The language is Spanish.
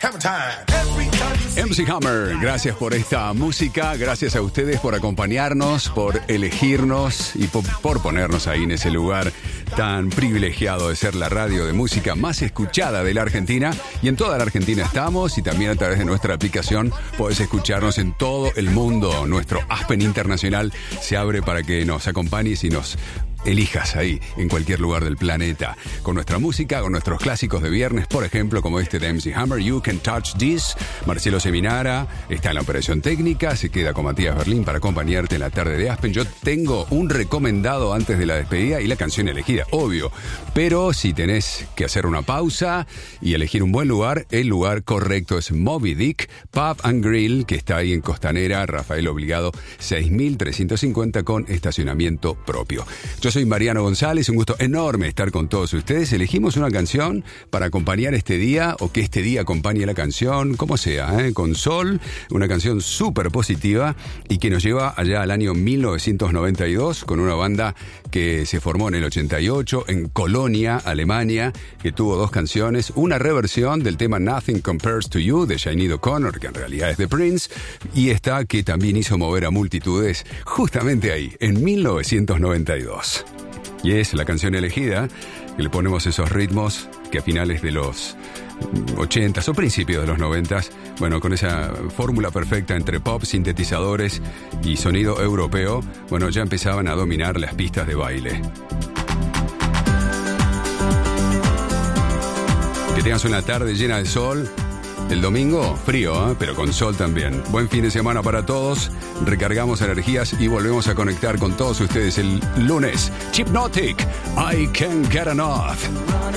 MC Hammer, gracias por esta música, gracias a ustedes por acompañarnos, por elegirnos y por ponernos ahí en ese lugar tan privilegiado de ser la radio de música más escuchada de la Argentina. Y en toda la Argentina estamos, y también a través de nuestra aplicación podés escucharnos en todo el mundo. Nuestro Aspen Internacional se abre para que nos acompañes y nos elijas ahí, en cualquier lugar del planeta, con nuestra música, con nuestros clásicos de viernes, por ejemplo, como este de MC Hammer, You Can Touch This. Marcelo Seminara está en la operación técnica, se queda con Matías Berlín para acompañarte en la tarde de Aspen. Yo tengo un recomendado antes de la despedida y la canción elegida, obvio, pero si tenés que hacer una pausa y elegir un buen lugar, el lugar correcto es Moby Dick Pub and Grill, que está ahí en Costanera, Rafael Obligado 6350, con estacionamiento propio. Yo soy Mariano González, un gusto enorme estar con todos ustedes. Elegimos una canción para acompañar este día, o que este día acompañe la canción, como sea, con sol, una canción súper positiva y que nos lleva allá al año 1992 con una banda que se formó en el 88 en Colonia, Alemania, que tuvo dos canciones, una reversión del tema Nothing Compares to You de Sinéad O'Connor, que en realidad es de Prince, y esta que también hizo mover a multitudes justamente ahí, en 1992. Y es la canción elegida, que le ponemos esos ritmos que a finales de los 80s o principios de los 90s, bueno, con esa fórmula perfecta entre pop, sintetizadores y sonido europeo, bueno, ya empezaban a dominar las pistas de baile. Que tengas una tarde llena de sol. El domingo, frío, pero con sol también. Buen fin de semana para todos. Recargamos energías y volvemos a conectar con todos ustedes el lunes. Hypnotic, I Can't Get Enough.